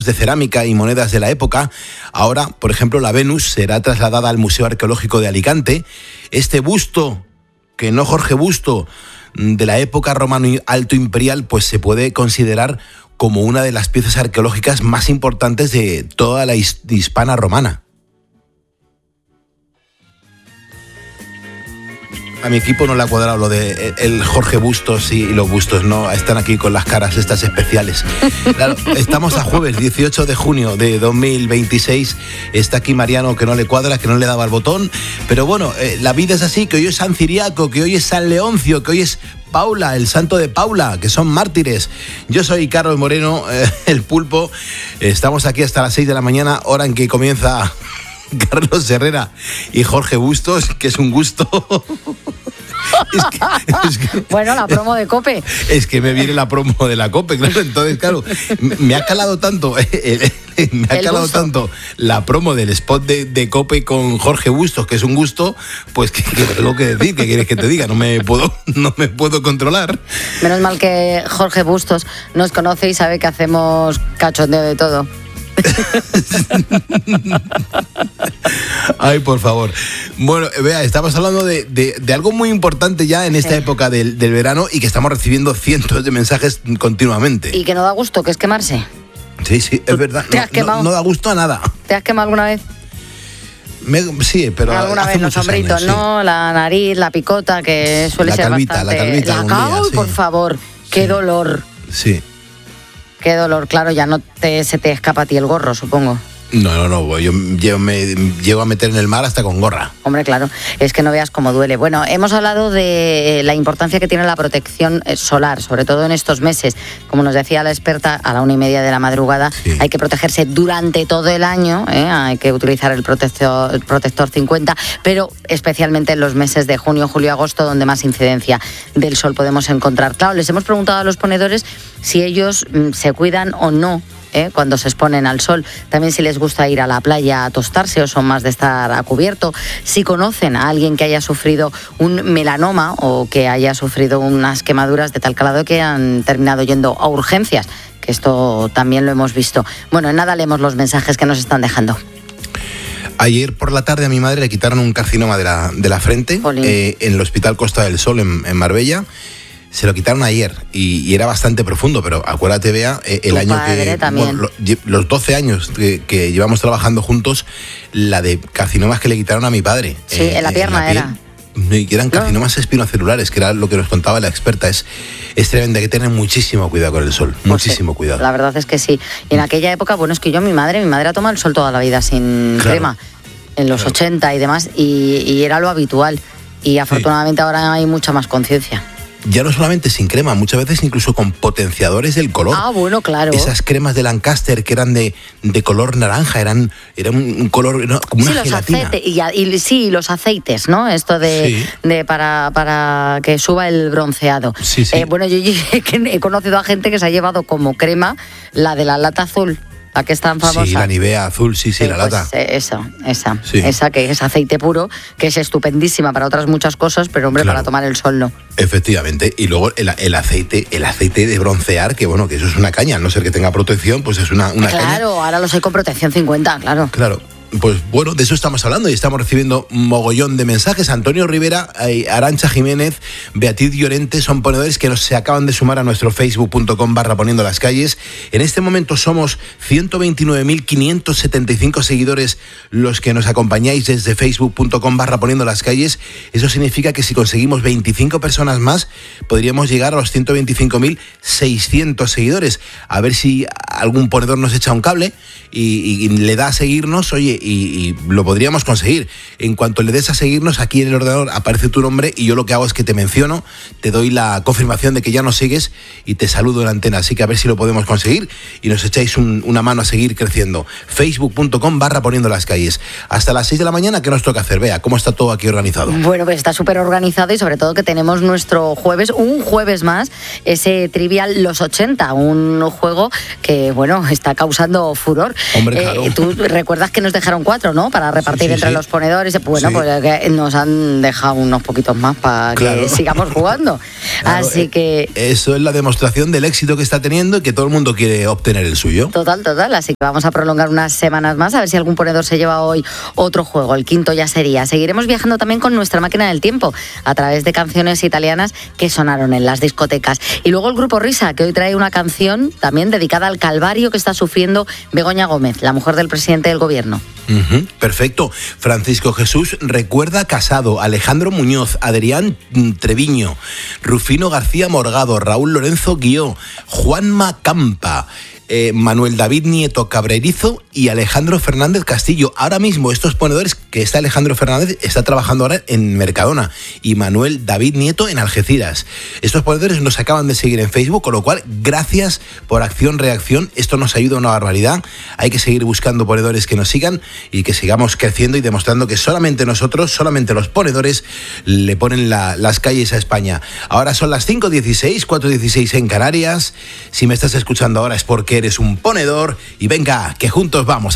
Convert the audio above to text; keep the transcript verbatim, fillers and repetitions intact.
de cerámica y monedas de la época. Ahora, por ejemplo, la Venus será trasladada al Museo Arqueológico de Alicante. Este busto, que no Jorge Busto, de la época romano alto imperial, pues se puede considerar como una de las piezas arqueológicas más importantes de toda la hispana romana. A mi equipo no le ha cuadrado lo de el Jorge Bustos y los Bustos, no, están aquí con las caras estas especiales. Claro, estamos a jueves dieciocho de junio de dos mil veintiséis, está aquí Mariano que no le cuadra, que no le daba el botón, pero bueno, eh, la vida es así, que hoy es San Ciriaco, que hoy es San Leoncio, que hoy es Paula, el santo de Paula, que son mártires. Yo soy Carlos Moreno, eh, el Pulpo, estamos aquí hasta las seis de la mañana, hora en que comienza Carlos Herrera y Jorge Bustos, que es un gusto. Es que, es que, bueno, la promo de COPE. Es que me viene la promo de la COPE, claro. Entonces, claro, me ha calado tanto, eh, eh, me ha El calado gusto. tanto la promo del spot de, de COPE con Jorge Bustos, que es un gusto, pues que, que tengo que decir, ¿qué quieres que te diga? No me puedo, no me puedo controlar. Menos mal que Jorge Bustos nos conoce y sabe que hacemos cachondeo de todo. Ay, por favor. Bueno, vea, estamos hablando de, de, de algo muy importante ya en esta sí. época del, del verano y que estamos recibiendo cientos de mensajes continuamente. Y que no da gusto, que es quemarse. Sí, sí, es verdad. ¿Te has no, quemado? No, no da gusto a nada. ¿Te has quemado alguna vez? Me, sí, pero alguna hace vez los hombritos, años, ¿no? Sí. La nariz, la picota, que suele la ser calvita, bastante... La calvita, la la calvita. día, ¡Ay, sí. por favor! ¡Qué sí. dolor! Sí. Qué dolor, claro, ya no te, se te escapa a ti el gorro, supongo. No, no, no, yo, yo me llego a meter en el mar hasta con gorra. Hombre, claro, es que no veas cómo duele. Bueno, hemos hablado de la importancia que tiene la protección solar, sobre todo en estos meses. Como nos decía la experta, a la una y media de la madrugada sí. hay que protegerse durante todo el año, ¿eh? Hay que utilizar el protector, el protector cincuenta, pero especialmente en los meses de junio, julio, agosto, donde más incidencia del sol podemos encontrar. Claro, les hemos preguntado a los ponedores si ellos mm, se cuidan o no ¿Eh? cuando se exponen al sol, también si les gusta ir a la playa a tostarse o son más de estar a cubierto, si conocen a alguien que haya sufrido un melanoma o que haya sufrido unas quemaduras de tal calado que han terminado yendo a urgencias, que esto también lo hemos visto. Bueno, en nada leemos los mensajes que nos están dejando. Ayer por la tarde a mi madre le quitaron un carcinoma de la, de la frente eh, en el Hospital Costa del Sol en, en Marbella. Se lo quitaron ayer y, y era bastante profundo, pero acuérdate, Bea, eh, el tu año que... Bueno, lo, los doce años que, que llevamos trabajando juntos, la de carcinomas que le quitaron a mi padre. Sí, eh, en la pierna en la piel, era. Y eran carcinomas no. espinocelulares, que era lo que nos contaba la experta. Es, es tremendo, hay que tener muchísimo cuidado con el sol, pues muchísimo sí, cuidado. La verdad es que sí. Y en aquella época, bueno, es que yo, mi madre, mi madre ha tomado el sol toda la vida sin claro. crema, en los claro. ochenta y demás, y, y era lo habitual. Y afortunadamente sí. ahora hay mucha más conciencia. Ya no solamente sin crema, muchas veces incluso con potenciadores del color. Ah, bueno, claro. Esas cremas de Lancaster que eran de, de color naranja, eran, eran un color, no, como sí, una los gelatina. Aceite, y, y sí, los aceites, ¿no? Esto de, sí. de para, para que suba el bronceado. Sí, sí. Eh, bueno, yo, yo he conocido a gente que se ha llevado como crema la de la lata azul. La que es tan famosa. Sí, la Nivea azul, sí, sí, sí la lata. Pues esa, esa, sí. esa que es aceite puro, que es estupendísima para otras muchas cosas, pero hombre, claro. para tomar el sol no. Efectivamente, y luego el, el aceite, el aceite de broncear, que bueno, que eso es una caña, a no ser que tenga protección, pues es una, una claro, caña. Claro, ahora los hay con protección cincuenta, claro. Claro. Pues bueno, de eso estamos hablando y estamos recibiendo mogollón de mensajes. Antonio Rivera, Arantxa Jiménez, Beatriz Llorente son ponedores que nos se acaban de sumar a nuestro facebook punto com barra poniendo las calles. En este momento somos ciento veintinueve mil quinientos setenta y cinco seguidores los que nos acompañáis desde facebook punto com barra poniendo las calles. Eso significa que si conseguimos veinticinco personas más, podríamos llegar a los ciento veinticinco mil seiscientos seguidores. A ver si algún ponedor nos echa un cable y, y le da a seguirnos, oye, Y, y lo podríamos conseguir. En cuanto le des a seguirnos, aquí en el ordenador aparece tu nombre y yo lo que hago es que te menciono, te doy la confirmación de que ya nos sigues y te saludo en la antena. Así que a ver si lo podemos conseguir y nos echáis un, una mano a seguir creciendo. facebook punto com barra poniendo las calles. Hasta las seis de la mañana, ¿qué nos toca hacer? Vea, ¿cómo está todo aquí organizado? Bueno, pues está súper organizado y sobre todo que tenemos nuestro jueves, un jueves más, ese Trivial Los ochenta, un juego que, bueno, está causando furor. Hombre, claro. Eh, tú recuerdas que nos dejaste dijeron cuatro, ¿no? Para repartir sí, sí, entre sí. los ponedores. Bueno, sí. pues que nos han dejado unos poquitos más para claro. que sigamos jugando. Claro, Así que... Eso es la demostración del éxito que está teniendo y que todo el mundo quiere obtener el suyo. Total, total. Así que vamos a prolongar unas semanas más, a ver si algún ponedor se lleva hoy otro juego. El quinto ya sería. Seguiremos viajando también con nuestra máquina del tiempo, a través de canciones italianas que sonaron en las discotecas. Y luego el grupo Risa, que hoy trae una canción también dedicada al calvario que está sufriendo Begoña Gómez, la mujer del presidente del gobierno. Uh-huh, perfecto. Francisco Jesús recuerda Casado, Alejandro Muñoz, Adrián Treviño, Rufino García Morgado, Raúl Lorenzo Guió, Juanma Campa, Eh, Manuel David Nieto Cabrerizo y Alejandro Fernández Castillo. Ahora mismo estos ponedores, que está Alejandro Fernández, está trabajando ahora en Mercadona, y Manuel David Nieto en Algeciras. Estos ponedores nos acaban de seguir en Facebook, con lo cual, gracias por acción-reacción. Esto nos ayuda una barbaridad. Hay que seguir buscando ponedores que nos sigan y que sigamos creciendo y demostrando que solamente nosotros, solamente los ponedores, le ponen la, las calles a España. Ahora son las cinco dieciséis, cuatro dieciséis en Canarias. Si me estás escuchando ahora es porque eres un ponedor, y venga, que juntos vamos a